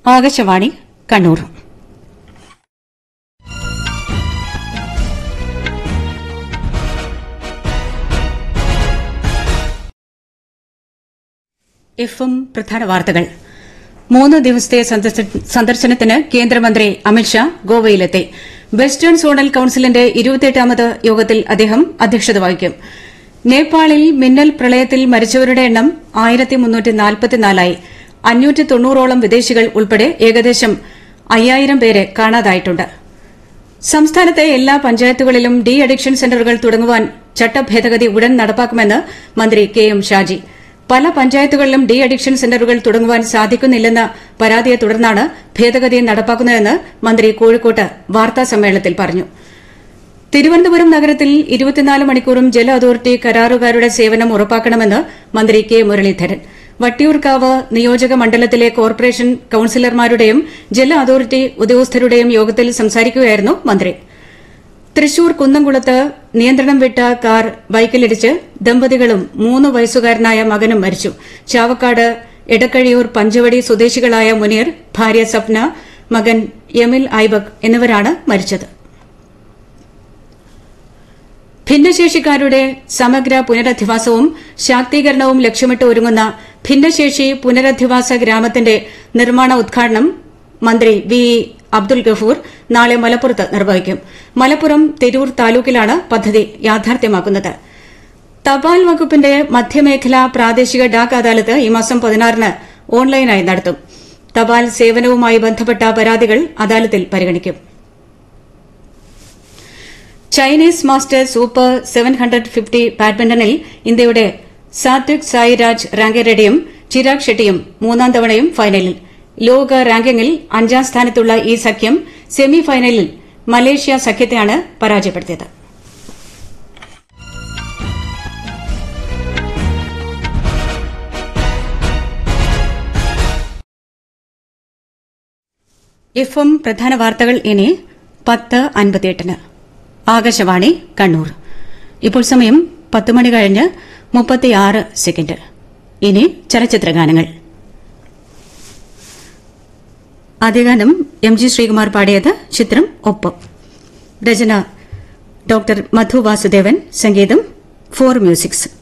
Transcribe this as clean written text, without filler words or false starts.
Akashvani Kannur. FM പ്രധാന വാർത്തകൾ. 3 ദിവസത്തെ സന്ദർശനത്തിന് കേന്ദ്രമന്ത്രി അമിത്ഷാ ഗോവയിലെത്തി. വെസ്റ്റേൺ സോണൽ കൌൺസിലിന്റെ 28ാമത് യോഗത്തിൽ അദ്ദേഹം അധ്യക്ഷത വഹിക്കും. നേപ്പാളിൽ മിന്നൽ പ്രളയത്തിൽ മരിച്ചവരുടെ എണ്ണം 1344ആയി. 590ഓളം വിദേശികൾ ഉൾപ്പെടെ ഏകദേശം 5000 പേരെ കാണാതായിട്ടുണ്ട്. സംസ്ഥാനത്തെ എല്ലാ പഞ്ചായത്തുകളിലും ഡി അഡിക്ഷൻ സെന്ററുകൾ തുടങ്ങുവാൻ ചട്ടഭേദഗതി ഉടൻ നടപ്പാക്കുമെന്ന് മന്ത്രി കെ എം ഷാജി. പല പഞ്ചായത്തുകളിലും ഡി അഡിക്ഷൻ സെന്ററുകൾ തുടങ്ങുവാൻ സാധിക്കുന്നില്ലെന്ന പരാതിയെ തുടർന്നാണ് ഭേദഗതി നടപ്പാക്കുന്നതെന്ന് മന്ത്രി കോഴിക്കോട്ട് വാർത്താസമ്മേളനത്തിൽ പറഞ്ഞു. തിരുവനന്തപുരം നഗരത്തിൽ 24 മണിക്കൂറും ജല അതോറിറ്റി കരാറുകാരുടെ സേവനം ഉറപ്പാക്കണമെന്ന് മന്ത്രി കെ മുരളീധരൻ. വട്ടിയൂർക്കാവ് നിയോജക മണ്ഡലത്തിലെ കോർപ്പറേഷൻ കൌൺസിലർമാരുടെയും ജല അതോറിറ്റി ഉദ്യോഗസ്ഥരുടെയും യോഗത്തിൽ സംസാരിക്കുകയായിരുന്നു മന്ത്രി. തൃശൂർ കുന്നംകുളത്ത് നിയന്ത്രണം വിട്ട കാർ ബൈക്കിലിടിച്ച് ദമ്പതികളും 3 വയസ്സുകാരനായ മകനും മരിച്ചു. ചാവക്കാട് എടക്കഴിയൂർ പഞ്ചവടി സ്വദേശികളായ മുനീർ, ഭാര്യ സപ്ന, മകൻ യമിൽ ഐബക് എന്നിവരാണ് മരിച്ചത്. ഭിന്നശേഷിക്കാരുടെ സമഗ്ര പുനരധിവാസവും ശാക്തീകരണവും ലക്ഷ്യമിട്ട് ഒരുങ്ങുന്ന ഭിന്നശേഷി പുനരധിവാസ ഗ്രാമത്തിന്റെ നിർമ്മാണ ഉദ്ഘാടനം മന്ത്രി വി അബ്ദുൽ ഗഫൂർ നാളെ മലപ്പുറത്ത് നിർവഹിക്കും. മലപ്പുറം തിരൂർ താലൂക്കിലാണ് പദ്ധതി യാഥാർത്ഥ്യമാക്കുന്നത്. തപാൽ വകുപ്പിന്റെ മധ്യമേഖലാ പ്രാദേശിക ഡാക് അദാലത്ത് ഈ മാസം 16-ന് ഓൺലൈനായി നടത്തും. തപാൽ സേവനവുമായി ബന്ധപ്പെട്ട പരാതികൾ അദാലത്തിൽ പരിഗണിക്കും. ചൈനീസ് മാസ്റ്റേഴ്സ് സൂപ്പർ 750 ബാഡ്മിന്റണിൽ ഇന്ത്യയുടെ സാത്വിക് സായിരാജ് റാങ്കിറെഡ്ഡിയും ചിരാഗ് ഷെട്ടിയും 3ാം തവണയും ഫൈനലിൽ. ലോക റാങ്കിംഗിൽ 5ാം സ്ഥാനത്തുള്ള ഈ സഖ്യം സെമി ഫൈനലിൽ മലേഷ്യ സഖ്യത്തെയാണ് പരാജയപ്പെടുത്തിയത്. എഫ്എം പ്രധാന വാർത്തകൾ ഇനി 10:58-ന്. ആകാശവാണി കണ്ണൂർ. ഇപ്പോൾ സമയം 10 മണി കഴിഞ്ഞ് 36 സെക്കൻഡ്. ഇനി ചലച്ചിത്രഗാനങ്ങൾ. ആദ്യഗാനം എം ജി ശ്രീകുമാർ പാടിയത്. ചിത്രം ഒപ്പം. രചന ഡോക്ടർ മധു വാസുദേവൻ. സംഗീതം ഫോർ മ്യൂസിക്സ്.